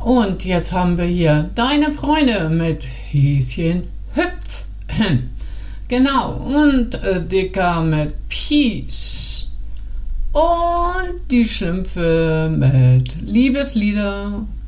und jetzt haben wir hier deine Freunde mit Häschen Hüpf. Genau, und Dicker mit Peace. Und die Schlümpfe mit Liebeslieder.